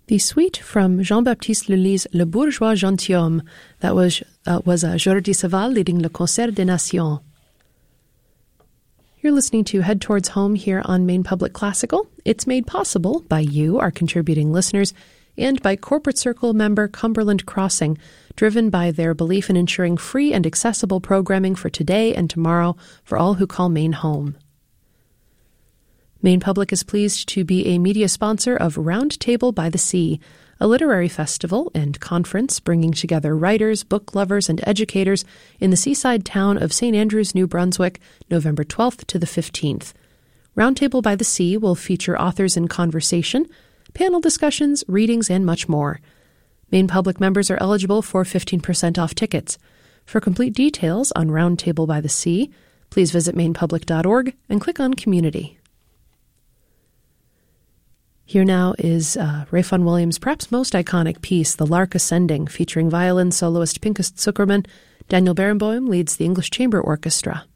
The suite from Jean-Baptiste Lully's Le Bourgeois Gentilhomme, that was Jordi Savall leading Le Concert des Nations. You're listening to Head Towards Home here on Maine Public Classical. It's made possible by you, our contributing listeners, and by Corporate Circle member Cumberland Crossing, driven by their belief in ensuring free and accessible programming for today and tomorrow for all who call Maine home. Maine Public is pleased to be a media sponsor of Round Table by the Sea, a literary festival and conference bringing together writers, book lovers, and educators in the seaside town of St. Andrews, New Brunswick, November 12th to the 15th. Round Table by the Sea will feature authors in conversation, panel discussions, readings, and much more. Maine Public members are eligible for 15% off tickets. For complete details on Round Table by the Sea, please visit mainepublic.org and click on Community. Here now is Ray Vaughan Williams' perhaps most iconic piece, The Lark Ascending, featuring violin soloist Pinchas Zuckerman. Daniel Barenboim leads the English Chamber Orchestra.